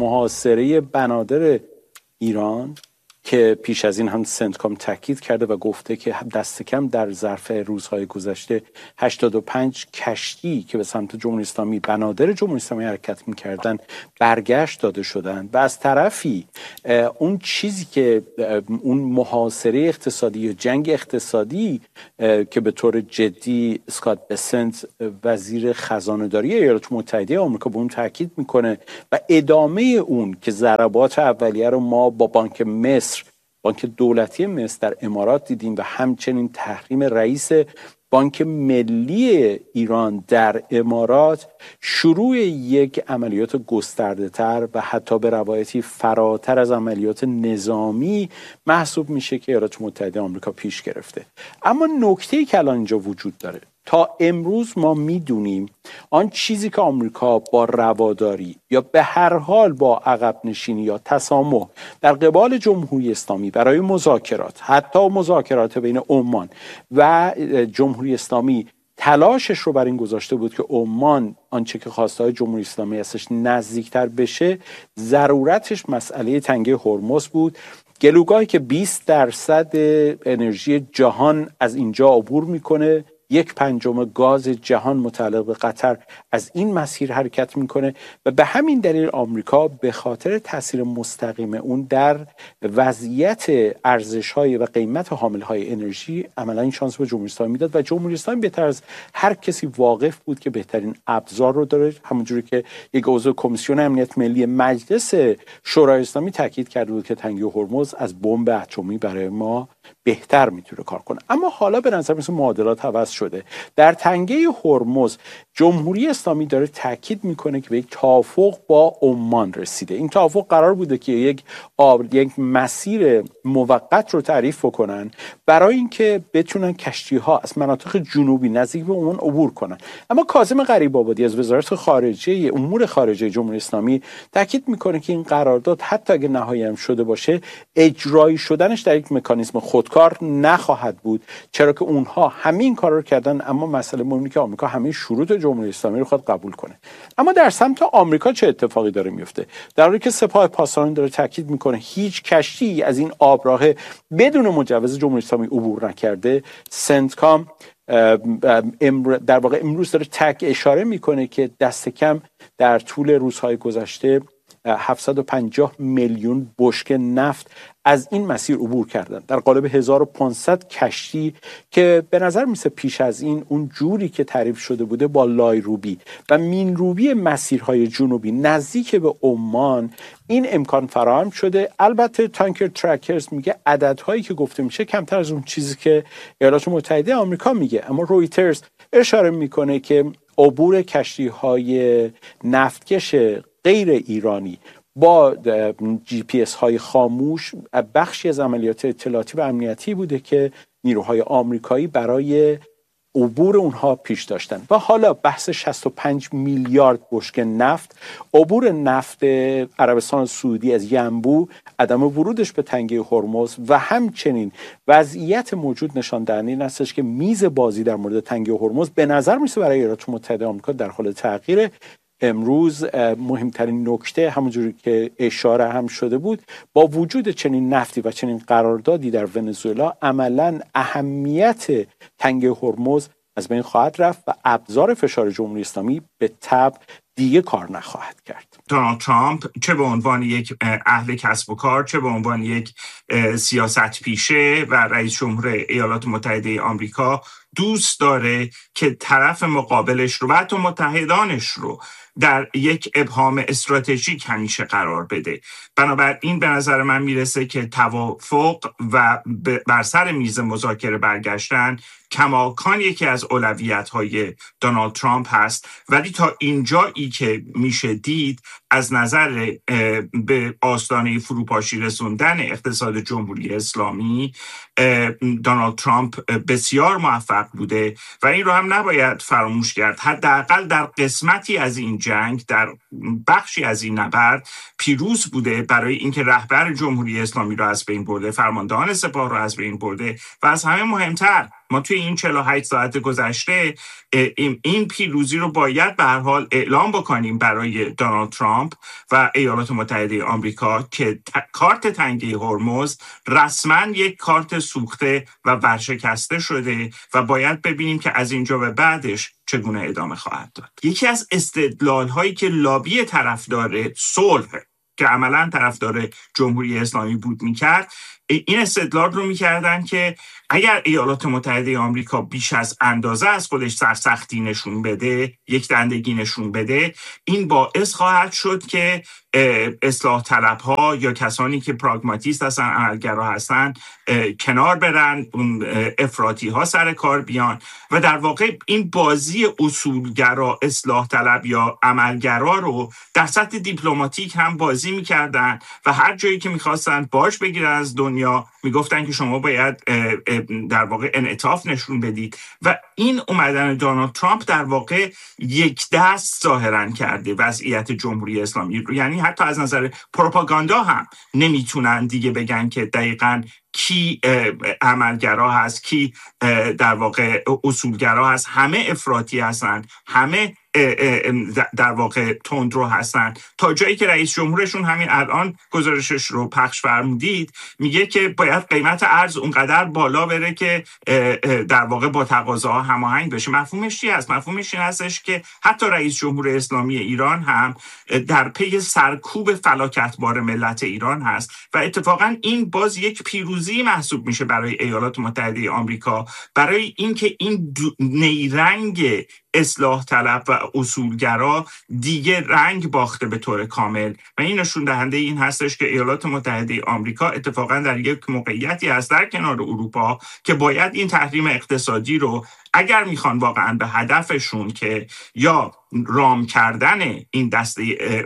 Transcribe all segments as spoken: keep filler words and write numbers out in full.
محاصره بنادر ایران که پیش از این هم سنتکام تاکید کرده و گفته که دست کم در ظرف روزهای گذشته هشتاد و پنج کشتی که به سمت جمهوری اسلامی بنادر جمهوری اسلامی حرکت می‌کردن برگشت داده شدن و از طرفی اون چیزی که اون محاصره اقتصادی یا جنگ اقتصادی که به طور جدی اسکات بسنت وزیر خزانه‌داری ایالات متحده آمریکا به اون تاکید میکنه و ادامه اون که ضربات اولیه رو ما با بانک مصر بانک دولتی مصر در امارات دیدیم و همچنین تحریم رئیس بانک ملی ایران در امارات شروع یک عملیات گسترده تر و حتی به روایتی فراتر از عملیات نظامی محسوب میشه که ایالات متحده آمریکا پیش گرفته. اما نکته‌ای که الان اینجا وجود داره، تا امروز ما میدونیم آن چیزی که آمریکا با رواداری یا به هر حال با عقب نشینی یا تسامح در قبال جمهوری اسلامی برای مذاکرات، حتی مذاکرات بین عمان و جمهوری اسلامی تلاشش رو بر این گذاشته بود که عمان آنچه که خواستهای جمهوری اسلامی هستش نزدیکتر بشه، ضرورتش مسئله تنگه هرمز بود. گلوگاهی که بیست درصد انرژی جهان از اینجا عبور میکنه، یک پنجم گاز جهان متعلق به قطر از این مسیر حرکت میکنه و به همین دلیل آمریکا به خاطر تاثیر مستقیم اون در وضعیت ارزش‌های و قیمت حامل‌های انرژی عملاً این شانس به جمهوری اسلامی میداد و جمهوری اسلامی بهتر از هر کسی واقف بود که بهترین ابزار رو داره، همونجوری که یک عضو کمیسیون امنیت ملی مجلس شورای اسلامی تاکید کرده بود که تنگه هرمز از بمب اتمی برای ما بهتر میتونه کار کنه. اما حالا به نظر مثل معادلات عوض شده. در تنگه هرمز جمهوری اسلامی داره تاکید میکنه که به یک توافق با عمان رسیده. این توافق قرار بوده که یک آب یک مسیر موقت رو تعریف کنن برای اینکه بتونن کشتی ها از مناطق جنوبی نزدیک به عمان عبور کنن. اما کاظم غریب‌آبادی از وزارت خارجه امور خارجه جمهوری اسلامی تاکید میکنه که این قرارداد حتی اگه نهایی هم شده باشه، اجرایی شدنش در یک مکانیزم خودکار نخواهد بود، چرا که اونها همین کار رو کردن. اما مسئله مهمی که آمریکا همه شروط جمهوری اسلامی رو خود قبول کنه. اما در سمت آمریکا چه اتفاقی داره میفته؟ در حالی که سپاه پاسداران داره تاکید میکنه هیچ کشتی از این آبراه بدون مجوز جمهوری اسلامی عبور نکرده، سنتکام در واقع امروز داره تک اشاره میکنه که دست کم در طول روزهای گذشته هفتصد و پنجاه میلیون بشکه نفت از این مسیر عبور کردن در قالب هزار و پانصد کشتی که به نظر میسه پیش از این اون جوری که تعریف شده بوده با لایروبی و مینروبی مسیرهای جنوبی نزدیک به عمان این امکان فراهم شده. البته تانکر ترکرز میگه عددهایی که گفته میشه کمتر از اون چیزی که ایالات متحده آمریکا میگه، اما رویترز اشاره میکنه که عبور کشتی‌های نفتکش غیر ایرانی با جی پی اس های خاموش بخشی از عملیات اطلاعاتی و امنیتی بوده که نیروهای آمریکایی برای عبور اونها پیش داشتن. و حالا بحث شصت و پنج میلیارد بشکه نفت، عبور نفت عربستان سعودی از ینبوع، عدم ورودش به تنگه هرمز و همچنین وضعیت موجود نشان دهنده این هستش که میز بازی در مورد تنگه هرمز به نظر میسه برای ایالات متحده آمریکا در حال تغییر. امروز مهمترین نکته همونجوری که اشاره هم شده بود، با وجود چنین نفتی و چنین قراردادی در ونزوئلا عملاً اهمیت تنگه هرمز از بین خواهد رفت و ابزار فشار جمهوری اسلامی به تبع دیگه کار نخواهد کرد. دونالد ترامپ چه به عنوان یک اهل کسب و کار، چه به عنوان یک سیاست پیشه و رئیس جمهور ایالات متحده آمریکا دوست داره که طرف مقابلش رو و حتی متحدانش رو در یک ابهام استراتژیک همیشه قرار بده. بنابراین به نظر من میرسه که توافق و بر سر میز مذاکره برگشتن کماکان یکی از اولویت‌های دونالد ترامپ هست، ولی تا اینجایی که میشه دید از نظر به آستانه فروپاشی رسوندن اقتصاد جمهوری اسلامی دونالد ترامپ بسیار موفق بوده و این رو هم نباید فراموش کرد. حداقل در قسمتی از این جنگ، در بخشی از این نبرد پیروز بوده برای اینکه رهبر جمهوری اسلامی رو از بین برده، فرماندهان سپاه رو از بین برده و از همه مهمتر ما توی این چهل و هشت ساعت گذشته این پیروزی رو باید به هر حال اعلام بکنیم برای دونالد ترامپ و ایالات متحده آمریکا که کارت تنگه هرمز رسما یک کارت سوخته و ورشکسته شده و باید ببینیم که از اینجا به بعدش چگونه ادامه خواهد داد. یکی از استدلال هایی که لابی طرفدار صلح که عملا طرفدار جمهوری اسلامی بود میکرد، این استدلال رو میکردن که اگر ایالات متحده آمریکا بیش از اندازه از خودش سرسختی نشون بده، یک دندگی نشون بده، این باعث خواهد شد که اصلاح طلب ها یا کسانی که پراگماتیست هستن، عملگرا هستن، کنار برن، اون افراطی ها سر کار بیان و در واقع این بازی اصولگرا، اصلاح طلب یا عملگرا رو در سطح دیپلماتیک هم بازی میکردن و هر جایی که میخواستن باج بگیرن از دنیا میگفتن که شما باید در واقع انعطاف نشون بدید و این اومدن دونالد ترامپ در واقع یک دست ظاهرا کرده وضعیت جمهوری اسلامی رو. یعنی حتی از نظر پروپاگاندا هم نمیتونن دیگه بگن که دقیقاً کی عملگرا هست، کی در واقع اصولگرا هست. همه افراطی هستن، همه در واقع تندرو هستن، تا جایی که رئیس جمهورشون همین الان گزارشش رو پخش فرمودید میگه که باید قیمت ارز اونقدر بالا بره که در واقع با تقاضاها هماهنگ بشه. مفهومش چی هست؟ مفهومش این هستش که حتی رئیس جمهور اسلامی ایران هم در پی سرکوب فلاکتبار ملت ایران هست و اتفاقا این باز یک پیروزی محسوب میشه برای ایالات متحده آمریکا، برای اینکه این نیرنگ اصلاح طلب و اصولگرا دیگه رنگ باخته به طور کامل و این نشون دهنده این هستش که ایالات متحده آمریکا اتفاقا در یک موقعیتی هست در کنار اروپا که باید این تحریم اقتصادی رو اگر میخوان واقعا به هدفشون که یا رام کردن این دسته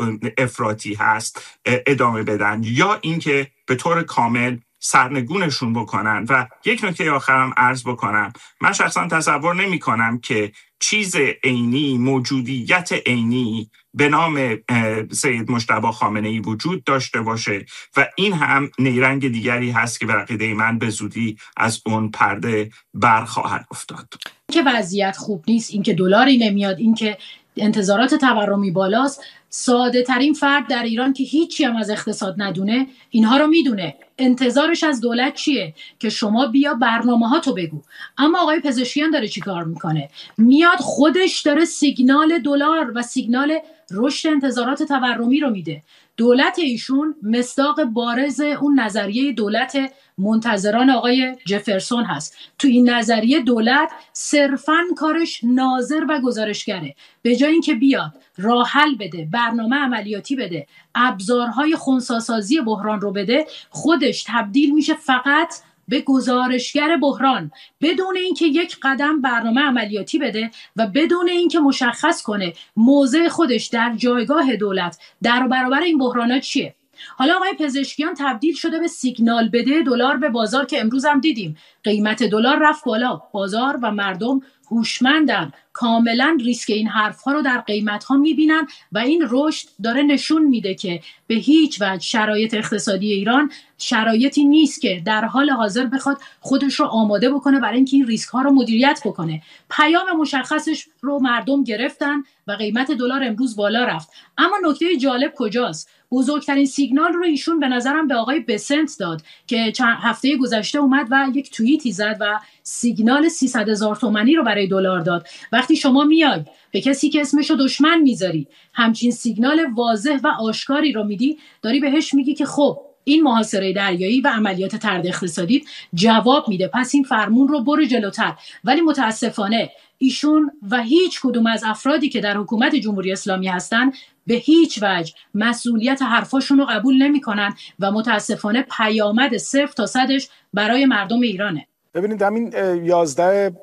افراطی هست ادامه بدن یا اینکه به طور کامل سرنگونشون بکنن. و یک نکته آخرم عرض بکنم، من شخصا تصور نمی کنم که چیز عینی، موجودیت عینی به نام سید مجتبی خامنه‌ای وجود داشته باشه و این هم نیرنگ دیگری هست که به عقیده من به زودی از اون پرده برخواهد افتاد. که وضعیت خوب نیست، این که دلاری نمیاد، این که انتظارات تورمی بالاست، ساده ترین فرد در ایران که هیچی هم از اقتصاد ندونه اینها رو میدونه. انتظارش از دولت چیه؟ که شما بیا برنامه ها تو بگو. اما آقای پزشکیان داره چی کار میکنه؟ میاد خودش داره سیگنال دلار و سیگنال رشد انتظارات تورمی رو میده. دولت ایشون مصداق بارز اون نظریه دولت منتظران آقای جفرسون هست. تو این نظریه دولت صرفاً کارش ناظر و گزارشگره. به جای اینکه بیاد راه حل بده، برنامه عملیاتی بده، ابزارهای خنثی‌سازی بحران رو بده، خودش تبدیل میشه فقط به گزارشگر بحران بدون اینکه یک قدم برنامه عملیاتی بده و بدون اینکه مشخص کنه موضع خودش در جایگاه دولت در برابر این بحرانات چیه. حالا آقای پزشکیان تبدیل شده به سیگنال بده دلار به بازار که امروز هم دیدیم قیمت دلار رفت بالا. بازار و مردم هوشمندن، کاملا ریسک این حرفها رو در قیمت‌ها می‌بینن و این رشد داره نشون میده که به هیچ وجه شرایط اقتصادی ایران شرایطی نیست که در حال حاضر بخواد خودش رو آماده بکنه برای اینکه این ریسک‌ها رو مدیریت بکنه. پیام مشخصش رو مردم گرفتن و قیمت دلار امروز بالا رفت. اما نکته جالب کجاست؟ بزرگترین سیگنال رو ایشون به نظرم به آقای بسنت داد که چند هفته گذشته اومد و یک توییتی زد و سیگنال سیصد هزار تومانی رو برای دلار داد. وقتی شما میای به کسی که اسمشو دشمن میذاری همچین سیگنال واضح و آشکاری رو میدی، داری بهش میگی که خب این محاصره دریایی و عملیات طرد اقتصادی جواب میده، پس این فرمون رو برو جلوتر. ولی متاسفانه ایشون و هیچ کدوم از افرادی که در حکومت جمهوری اسلامی هستن به هیچ وجه مسئولیت حرفاشون رو قبول نمی‌کنن و متاسفانه پیامد صفر تا صدش برای مردم ایرانه. ببینید همین یازده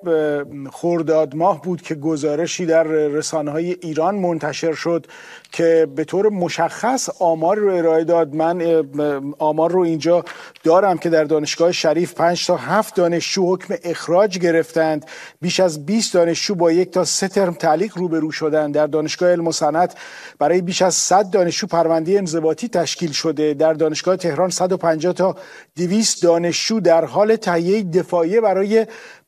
خرداد ماه بود که گزارشی در رسانه‌های ایران منتشر شد که به طور مشخص آمار رو ارائه داد. من آمار رو اینجا دارم که در دانشگاه شریف پنج تا هفت دانشجو حکم اخراج گرفتند، بیش از بیست دانشجو با یک تا سه ترم تعلیق روبرو شدند. در دانشگاه علم و صنعت برای بیش از صد دانشجو پرونده انضباطی تشکیل شده. در دانشگاه تهران صد و پنجاه تا دویست دانشجو در حال تهیه دفاعیه برای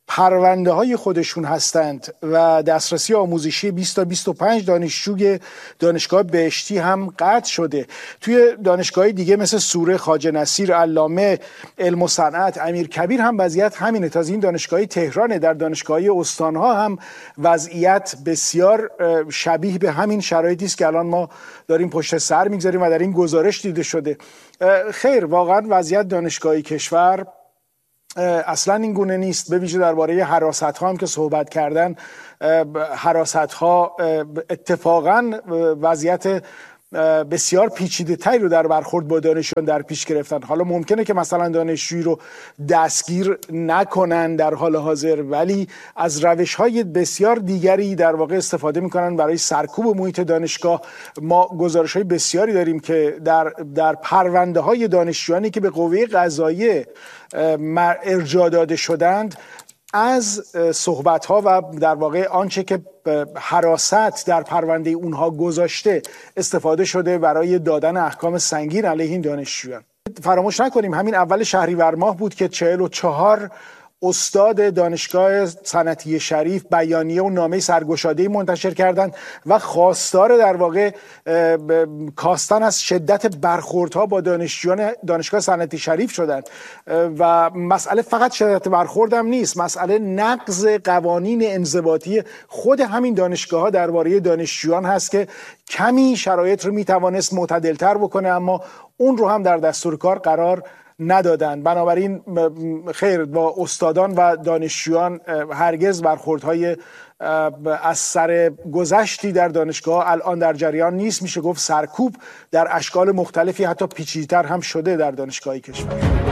پرونده های خودشون هستند و دسترسی آموزشی بیست تا بیست و پنج دانشجوی دانشگاه بهشتی هم قطع شده. توی دانشگاه دیگه مثل سوره، خواجه نصیر، علامه، علم و صنعت، امیرکبیر هم وضعیت همینه. تازه این دانشگاه تهرانه. در دانشگاه استانها هم وضعیت بسیار شبیه به همین شرایطی است که الان ما داریم پشت سر میگذاریم و در این گزارش دیده شده. خیر، واقعا وضعیت دانشگاهی کشور اصلا این گونه نیست. به ویژه درباره حراست ها هم که صحبت کردن، حراست ها اتفاقا وضعیت بسیار پیچیده تری رو در برخورد با دانشجویان در پیش گرفتن. حالا ممکنه که مثلا دانشجویی رو دستگیر نکنن در حال حاضر، ولی از روش های بسیار دیگری در واقع استفاده میکنن برای سرکوب محیط دانشگاه. ما گزارش های بسیاری داریم که در در پرونده های دانشجویانی که به قوه قضاییه ارجاع داده شدند از صحبت ها و در واقع آنچه که حراست در پرونده اونها گذاشته استفاده شده برای دادن احکام سنگین علیه این دانشجویان. فراموش نکنیم همین اول شهریور ماه بود که چهل و چهار استاد دانشگاه صنعتی شریف بیانیه و نامه سرگشاده‌ای منتشر کردند و خواستار در واقع کاستن از شدت برخوردها با دانشجویان دانشگاه صنعتی شریف شدند. و مسئله فقط شدت برخورد هم نیست، مسئله نقض قوانین انضباطی خود همین دانشگاه ها درباره دانشجویان هست که کمی شرایط رو میتوانست معتدل‌تر بکنه، اما اون رو هم در دستور کار قرار ندادن. بنابراین خیر، با استادان و دانشجویان هرگز برخوردهای از سر گذشتی در دانشگاه الان در جریان نیست. میشه گفت سرکوب در اشکال مختلفی حتی پیچیده‌تر هم شده در دانشگاه کشور.